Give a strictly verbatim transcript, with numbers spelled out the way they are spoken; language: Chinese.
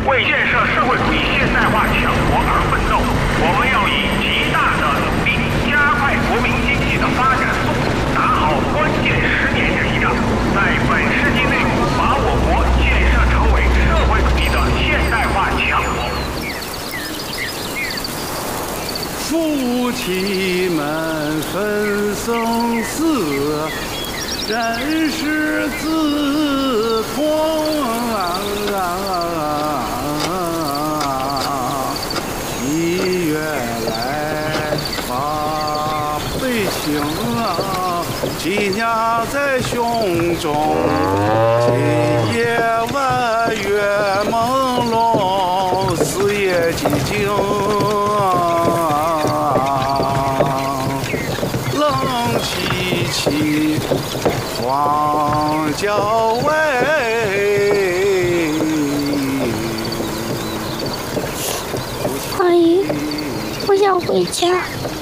为建设社会主义现代化强国而奋斗。我们要以极大的努力，加快国民经济的发展速度，打好关键十年这一仗，在本世纪内把我国建设成为社会主义的现代化强国。 夫妻们分生死，人世自痛啊！一月来把悲情啊，积压在胸中。今夜晚月朦胧，四野寂静。冷凄凄，荒郊外。 阿姨，我想回家。